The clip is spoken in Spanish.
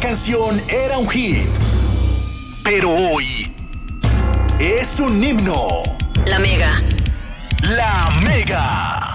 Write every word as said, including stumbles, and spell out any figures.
canción era un hit, pero hoy es un himno. La Mega. La Mega.